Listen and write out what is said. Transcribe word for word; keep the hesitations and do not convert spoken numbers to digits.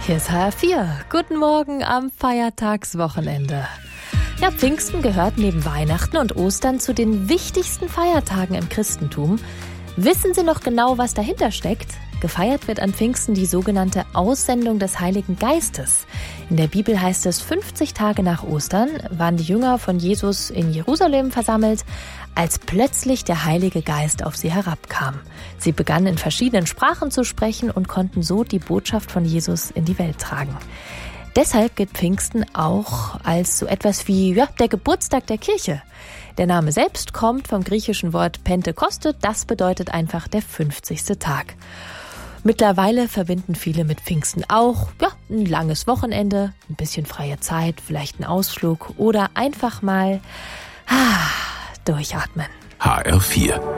Hier ist H R vier. Guten Morgen am Feiertagswochenende. Ja, Pfingsten gehört neben Weihnachten und Ostern zu den wichtigsten Feiertagen im Christentum. Wissen Sie noch genau, was dahinter steckt? Gefeiert wird an Pfingsten die sogenannte Aussendung des Heiligen Geistes. In der Bibel heißt es, fünfzig Tage nach Ostern waren die Jünger von Jesus in Jerusalem versammelt, als plötzlich der Heilige Geist auf sie herabkam. Sie begannen in verschiedenen Sprachen zu sprechen und konnten so die Botschaft von Jesus in die Welt tragen. Deshalb gilt Pfingsten auch als so etwas wie ja, der Geburtstag der Kirche. Der Name selbst kommt vom griechischen Wort Pentekoste, das bedeutet einfach der fünfzigste Tag. Mittlerweile verbinden viele mit Pfingsten auch ja, ein langes Wochenende, ein bisschen freie Zeit, vielleicht einen Ausflug oder einfach mal ah, durchatmen. H R vier